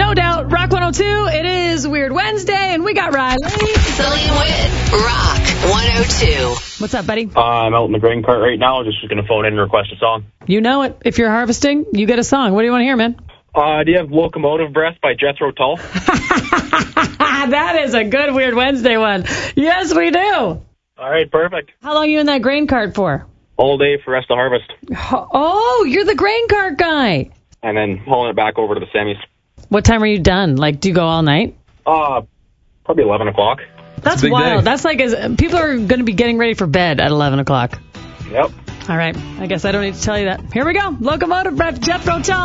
No doubt. Rock 102. It is Weird Wednesday, and we got Riley. Silly and Wit. Rock 102. What's up, buddy? I'm out in the grain cart right now. Just going to phone in and request a song. You know it. If you're harvesting, you get a song. What do you want to hear, man? Do you have Locomotive Breath by Jethro Tull? That is a good Weird Wednesday one. Yes, we do. All right, perfect. How long are you in that grain cart for? All day for rest of harvest. Oh, you're the grain cart guy. And then hauling it back over to the semis. What time are you done? Like, do you go all night? Probably 11 o'clock. That's wild. Day. That's like people are going to be getting ready for bed at 11 o'clock. Yep. All right. I guess I don't need to tell you that. Here we go. Locomotive Breath, Jethro Tull.